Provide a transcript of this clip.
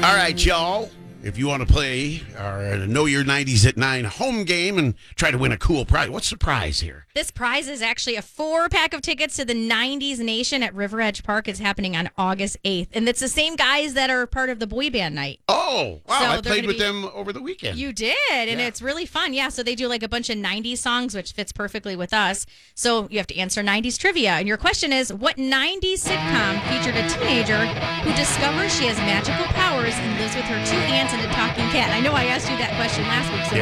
All right, y'all. If you want to play our Know Your 90s at 9 home game and try to win a cool prize, what's the prize here? This prize is actually a 4-pack of tickets to the 90s Nation at River Edge Park. It's happening on August 8th. And it's the same guys that are part of the boy band night. Oh, wow. So I they're played gonna with be- them over the weekend. You did, and it's really fun. Yeah, so they do like a bunch of 90s songs, which fits perfectly with us. So you have to answer 90s trivia. And your question is, what 90s sitcom featured a teenager who discovers she has magical powers and lives with her 2 aunts and a talking cat? I know I asked you that question last week, so